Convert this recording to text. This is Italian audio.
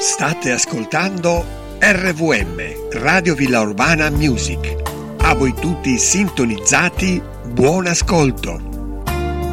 State ascoltando RVM, Radio Villa Urbana Music. A voi tutti sintonizzati, buon ascolto.